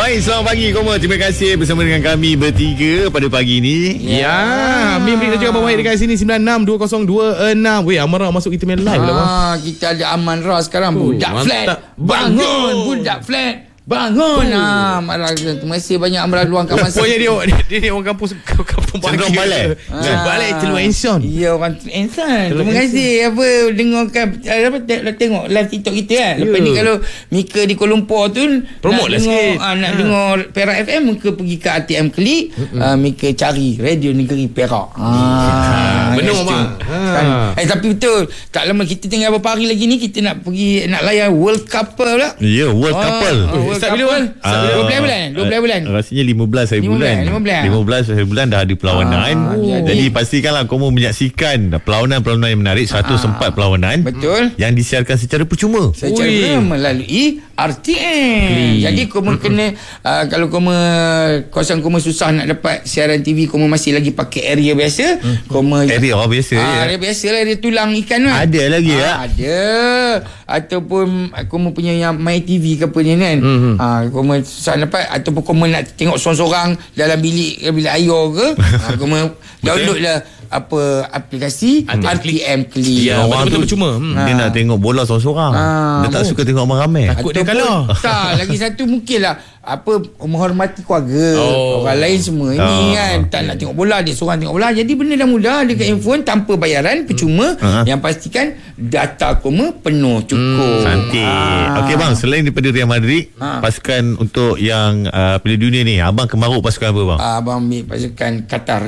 Baik, selamat pagi Koma. Terima kasih bersama dengan kami bertiga pada pagi ni. Ya, Mim berita juga bawa dekat sini 962026. Weh, Amara masuk kita main live lah. Kita ada Amanra sekarang. Budak flat bangun. Budak flat bangun. Marah. Terima kasih banyak Amra luangkan masa. Dia orang kampung Cenderung balik. Balik Teluk Enson. Ya, orang Enson. Terima kasih dengarkan tengok live TikTok kita kan. Lepas ni kalau Mika di Kuala Lumpur tu promote lah sikit. Nak dengar Perak FM, Mika pergi ke ATM Klik. Mika cari Radio Negeri Perak. Benar mak. Tapi betul, tak lama kita tinggal beberapa hari lagi ni kita nak pergi nak layan World Couple pula. Ya, World Couple. Start bila? 12 bulan. Rasanya 15 hari bulan. 15 hari bulan dah ada perlawanan. Jadi pastikanlah kamu menyaksikan perlawanan-perlawanan yang menarik. 104 perlawanan. Betul. Yang disiarkan secara percuma. Secara melalui RTM. Jadi kamu kena kalau kamu kawasan kamu susah nak dapat siaran TV, kamu masih lagi pakai area biasa. Area biasa. Area biasa lah, area tulang ikan kan. Ada lagi ada. Ataupun kamu punya yang My TV ke apa ni kan. Kamu susah dapat, ataupun kamu nak tengok seorang-seorang dalam bilik air ke. Kamu download lah aplikasi RTM Klik. Betul-betul percuma. Dia nak tengok bola seorang-seorang. Dia tak suka tengok ramai-ramai. Takut dia kalah. Tak, lagi satu mungkinlah menghormati keluarga. Orang lain semua ini kan tak nak tengok bola, dia seorang tengok bola. Jadi benda dah mudah dekat handphone tanpa bayaran, percuma. Yang pastikan data kamu penuh, cukup. Cantik. Okey bang, selain daripada Real Madrid, pasukan untuk yang Piala Dunia ni, abang kemaruk pasukan apa bang? Abang ambil pasukan Qatar.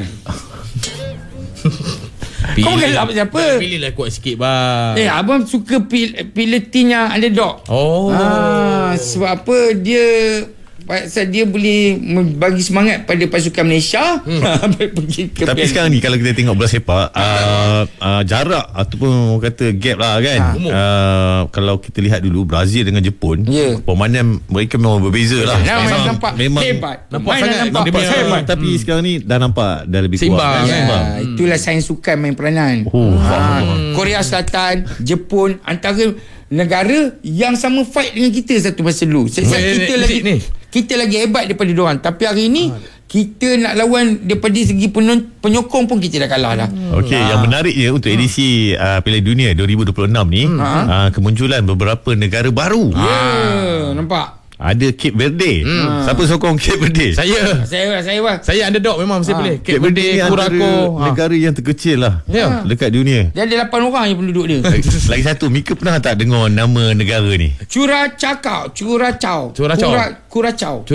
Kau gelap siapa? Pilihlah kuat sikit bang. Abang suka pilih team yang underdog. Sebab apa? Pasal dia boleh bagi semangat pada pasukan Malaysia. Pergi ke tapi sekarang ni kalau kita tengok bola sepak, jarak ataupun orang kata gap lah kan. Kalau kita lihat dulu Brazil dengan Jepun, permainan mereka memang berbeza lah. Memang hebat. Nampak hebat. Tapi sekarang ni dah nampak dah lebih seimbang kuat. Itulah sains sukan main peranan. Korea Selatan, Jepun antara negara yang sama fight dengan kita satu masa dulu. Kita lagi hebat daripada diorang. Tapi hari ni kita nak lawan daripada segi penyokong pun kita dah kalah dah. Okey, yang menariknya untuk edisi Piala Dunia 2026 ni, kemunculan beberapa negara baru. Nampak? Ada Cape Verde. Siapa sokong Cape Verde? Saya underdog memang mesti boleh. Cape Verde ni Curacao, negara yang terkecil lah dekat dunia. Dia ada 8 orang yang penduduk dia. Lagi satu, Mika pernah tak dengar nama negara ni? Curacao. Curacao.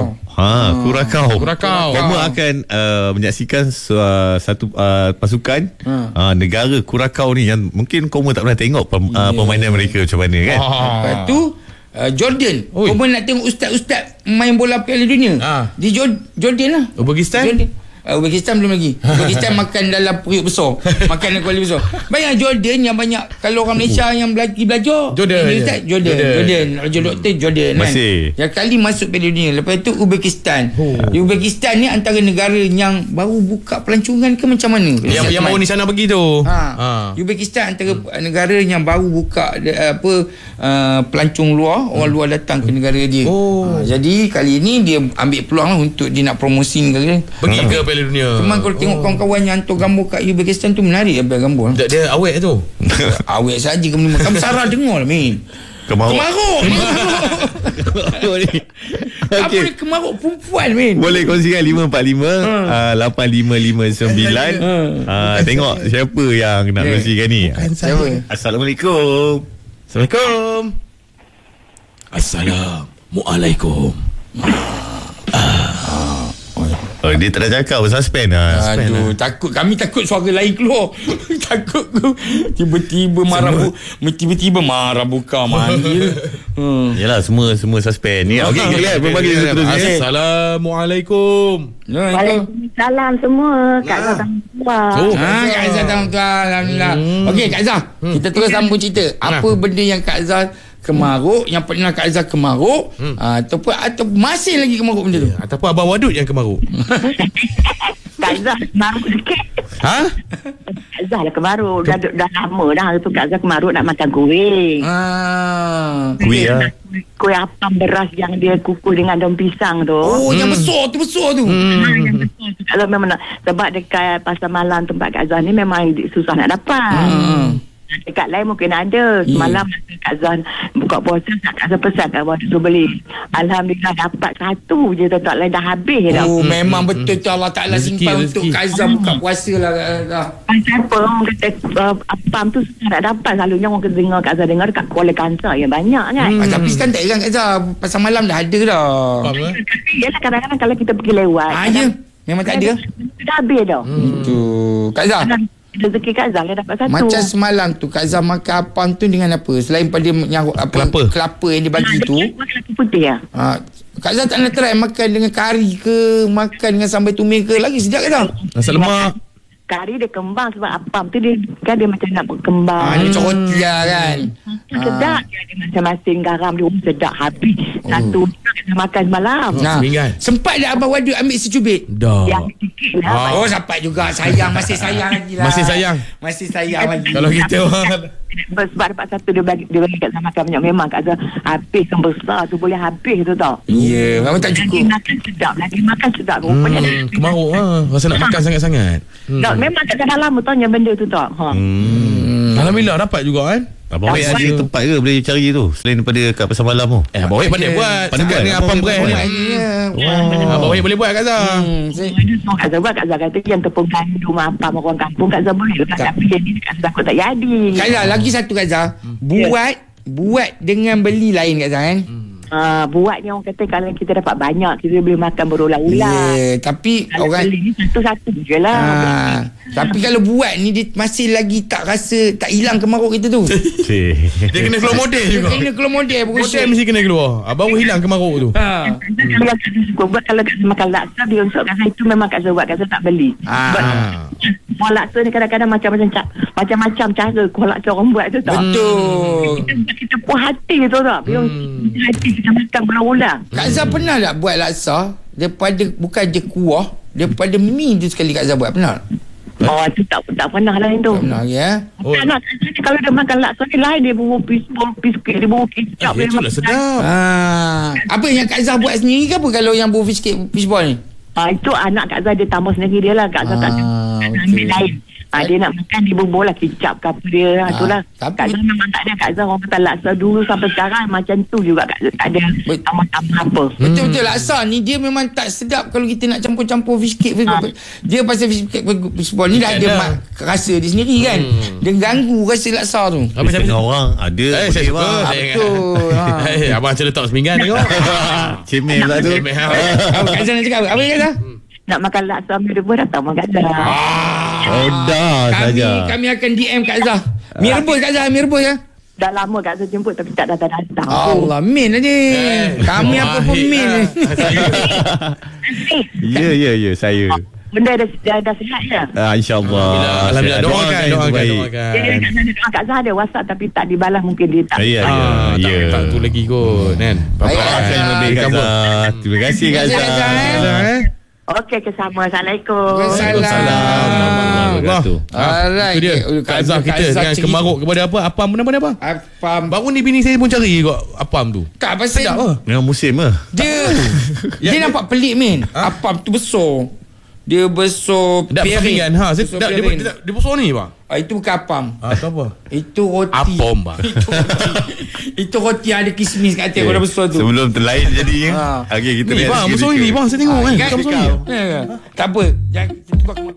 Kamu akan menyaksikan satu pasukan negara Curacao ni yang mungkin kamu tak pernah tengok permainan mereka macam mana kan. Lepas tu Jordan. Kamu nak tengok ustaz-ustaz main bola Piala Dunia di Jordan lah. Uzbekistan belum lagi. Uzbekistan makan dalam periuk besar. Makan dalam kuali besar. Banyak Jordan yang banyak. Kalau orang Malaysia yang belajar Jordan doktor Jordan kan. Yang kali masuk Piala Dunia. Lepas tu Uzbekistan. Uzbekistan ni antara negara yang baru buka pelancongan ke macam mana? Yang baru ni sana pergi tu. Uzbekistan antara negara yang baru buka pelancong luar. Orang luar datang ke negara dia. Jadi kali ni dia ambil peluang lah untuk dia nak promosi negara. Pergi ke Piala Dunia. Cuma kalau tengok kawan-kawan yang hantar gambar kat Uzbekistan tu, menarik apa gambar. Dia awet tu. Awet saja kamu Sarah dengar lah Min. Kemaruk. Apa ni kemaruk perempuan Min? Boleh kongsikan 545 8559. Tengok siapa yang nak kongsikan ni. Assalamualaikum. Assalamualaikum. Dia tak nak cakap, suspend Aduh, kami takut suara lain keluar. Takut tiba-tiba marah buka manggil. Yalah, semua suspend ni. Okey, kita lihat pemanggilan seterusnya. Assalamualaikum. Waalaikumsalam semua. Kak Zah Kak Zah alhamdulillah. Okey Kak Zah, kita terus sambung cerita. Apa benda yang Kak Zah kemaruk, yang pernah Kak Zah kemaruk, ataupun masih lagi kemaruk benda tu, ataupun Abang Wadud yang kemaruk? Kak Zah kemaruk sikit. Ha? Kak Zah lah kemaruk. Dah lama dah tu Kak Zah kemaruk nak makan kuih. Kuih lah. Kuih apam beras yang dia kukus dengan daun pisang tu. Oh, yang besar tu. Yang betul tu. Kalau memang nak, sebab dekat pasar malam tempat Kak Zah ni memang susah nak dapat. Dekat lain mungkin ada. Semalam Kak Zah buka puasa, Kak Zah pesan kat bawah tu beli. Alhamdulillah dapat satu je, tak lain dah habis dah. Oh, memang betul tu Allah Ta'ala simpan untuk Kak Zah buka puasa lah. Siapa orang kata apam tu susah nak dapat. Selalunya orang kena dengar Kak Zah dengar dekat Kuala Kangsar yang banyak kan. Tapi sekarang tak heran Kak Zah, pasar malam dah ada dah. Yalah, kadang-kadang kalau kita pergi lewat Ya, memang tak ada. dah habis dah. Itu Kak Zah, rezeki Kak Zah dia dapat satu. macam semalam tu Kak Zah makan apam tu dengan apa? Selain pada yang kelapa yang dia bagi tu. Kelapa putih lah. Kak Zah tak nak try makan dengan kari ke, makan dengan sambal tumis ke? Lagi sedap Kak Zah. Nasi lemak. Kari dia kembang sebab apam tu dia kan dia macam nak berkembang. Dia macam roti lah kan. Sedap dia ada masing-masing garam dia sedap habis. Satu kita makan semalam. Sempat dah Abang Wadud ambil secubit? Dah. Yang sikit lah. Oh, sempat juga. Sayang, masih sayang lagi lah. Masih sayang lagi. Kalau kita orang sebab dapat satu dia bagi kat sama makan banyak. Memang Kak Zah habis yang besar tu boleh habis tu tau. Ya, memang tak cukup. Lagi makan sedap rupanya. kemaruk lah. Rasa nak makan sangat-sangat. Memang tak ada lama tanya benda tu tau. Alhamdulillah dapat juga kan. Abang Wahid ada tempat ke boleh cari tu selain daripada kat pasar malam tu? Abang Wahid pandai buat. Pandai dengan apam beras ni. Abang Wahid boleh buat Kak Zah. Kak Zah buat, Kak Zah kata yang tepung gandum apam orang kampung Kak Zah boleh. Tapi yang ni Kak Zah takut tak jadi. Kak Zah, lagi satu Kak Zah. Buat dengan beli lain Kak Zah kan. Buat ni orang kata kalau kita dapat banyak kita boleh makan berulang-ulang. Tapi kalau orang beli ni satu-satu je lah. Tapi kalau buat ni dia masih lagi tak rasa, tak hilang kemaruk kita tu. Dia kena keluar model juga. Kena keluar model. Model mesti kena keluar. Abang hilang kemaruk tu. Kalau Kak Zah suka buat, kalau Kak Zah makan laksa dia untuk Kak Zah itu memang Kak Zah buat, Kak Zah tak beli. Kuah laksa ni kadang-kadang macam-macam cara kuah laksa orang buat tu tak. Betul. Kita puas hati tu tak. Hati kita makan berulang-ulang. Kak Zah pernah tak buat laksa daripada bukan je kuah, daripada mi tu sekali Kak Zah buat? Pernah? Tu tak pernah lain tu. Tak pernah ya. Tak nak kalau dia makan laksa ni lain, dia bubur biskut, dia bubur kicap, dia Itulah sedap. Apa yang Kak Zah buat sendiri ke apa kalau yang bubur fishball ni? Itu anak Kak Zah dia tambah sendiri dia lah. Kak Zah tak ambil lain. Dia nak makan dia bubur lah kicap ke apa dia. Itulah. Kak Zah memang tak ada. Kak Zah orang kata laksa dulu sampai sekarang macam tu juga Kak Zah. Tak ada tambah-tambah apa. Betul-betul laksa ni dia memang tak sedap kalau kita nak campur-campur fish cake. Dia pasal fish cake fishball ni dah ada rasa dia sendiri kan. Dia ganggu rasa laksa tu. Habis setengah orang ada. Saya suka. Betul. Abang macam letak seminggan tengok. Cemil lah tu. Kak Zah nak cakap apa Kak Zah? Nak makan laksa mi rebus datang Kak Zah. Dah saja. Kami akan DM Kak Zah. Mi rebus Kak Zah, mi rebus ya. Dah lama Kak Zah jemput tapi tak datang. Allah, min aja. Kami apa pun min. Ya saya. Benda dah sihat je. InsyaAllah. Alhamdulillah. Doakan. Kak Zah ada WhatsApp tapi tak dibalas, mungkin dia tak. Tak tu lagi kot kan. Terima kasih Kak Zah. Okey, sama. Assalamualaikum. Waalaikumsalam. Itu dia Kak Zah kita dengan kemaruk kepada apa? Apam apa? Apam. Baru ni bini saya pun cari kot apam tu. Tak pasal Memang musim lah. Dia nampak pelik min. Apam tu besar. Dia besar piring. Dia besar ni bang. Itu bukan apam. Itu apa? Itu roti. Apam bang. Itu roti yang ada kismis kat atas pada besar tu. Sebelum terlain jadinya. Okey, kita lihat. Bang, besar ni bang, saya tengok kan. Tak apa. Jangan